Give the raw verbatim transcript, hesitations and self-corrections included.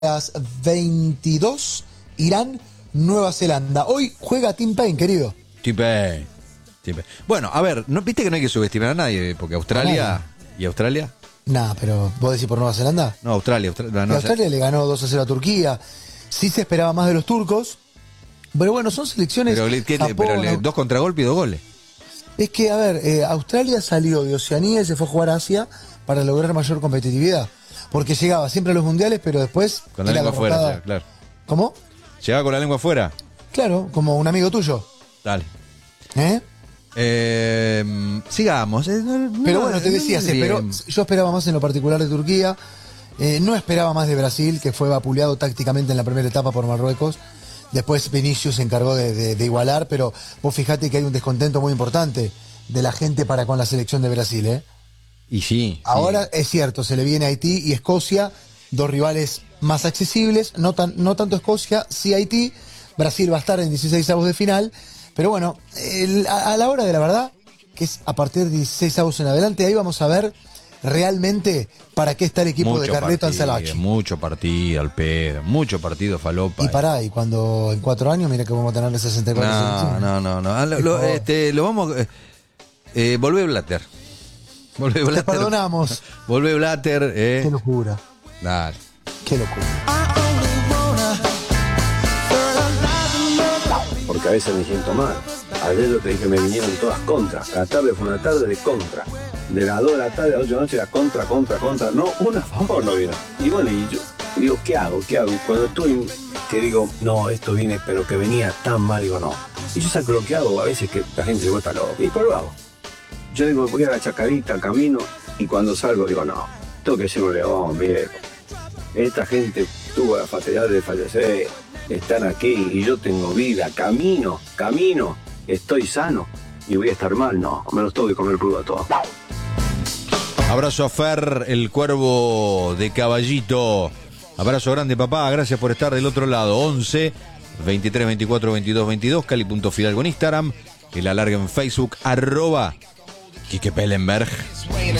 las veintidós, Irán, Nueva Zelanda. Hoy juega Tim Payne, querido. Tim Payne. Tim Payne. Bueno, a ver, ¿no viste que no hay que subestimar a nadie? Porque Australia... A ¿Y Australia? Nah, pero ¿vos decís por Nueva Zelanda? No, Australia. Australia, no, y Australia le ganó dos a cero a Turquía. Sí se esperaba más de los turcos. Pero bueno, son selecciones... Pero, ¿qué, Japón, pero le, dos contragolpes y dos goles. Es que, a ver, eh, Australia salió de Oceanía y se fue a jugar a Asia para lograr mayor competitividad. Porque llegaba siempre a los mundiales, pero después... Con la lengua derrotada. afuera, claro. ¿Cómo? ¿Llegaba con la lengua afuera? Claro, como un amigo tuyo. Dale. ¿Eh? Eh, sigamos. Eh, no, Pero no, bueno, te decía, no, se esperó, yo esperaba más en lo particular de Turquía. Eh, no esperaba más de Brasil, que fue vapuleado tácticamente en la primera etapa por Marruecos. Después Vinicius se encargó de, de, de igualar, pero vos fijate que hay un descontento muy importante de la gente para con la selección de Brasil, ¿eh? Y sí. Ahora sí. es cierto, se le viene Haití y Escocia, dos rivales más accesibles, no, tan, no tanto Escocia, sí Haití. Brasil va a estar en dieciséis avos de final, pero bueno, el, a, a la hora de la verdad, que es a partir de dieciséis avos en adelante, ahí vamos a ver realmente para qué está el equipo Mucho de Carleto partido, Ancelotti. Mucho partido al pedo, mucho partido falopa. Y pará, y cuando en cuatro años, mira que vamos a tener sesenta y cuatro No, selecciones. no, no, no. Lo, lo, este, lo vamos... Eh, eh, volvé Blatter. Volvé Blatter. Te perdonamos. Volvé Blatter. Eh. Qué locura. Dale. Qué locura. Porque a veces me siento mal. Ayer yo te dije que me vinieron todas contras. La tarde fue una tarde de contra. De las dos de la tarde a las ocho de la noche era contra, contra, contra. No, una a favor no vino. Y bueno, y yo digo, ¿qué hago? ¿Qué hago? Cuando estoy, que digo, no, esto viene, pero que venía tan mal, digo, no. Y yo saco lo que hago, a veces que la gente se vuelta loca. Y por lo hago. Yo digo, voy a la chacarita, camino, y cuando salgo digo, no, tengo que ser un león, viejo. Esta gente tuvo la fatalidad de fallecer, están aquí, y yo tengo vida, camino, camino, estoy sano, y voy a estar mal, no, me los tengo que comer crudo a todos. Abrazo a Fer, el cuervo de Caballito. Abrazo grande, papá. Gracias por estar del otro lado. once, veintitrés, veinticuatro, veintidós, veintidós. Cali.fidalgo en Instagram. El alargue en Facebook. Arroba Quique Pellenberg.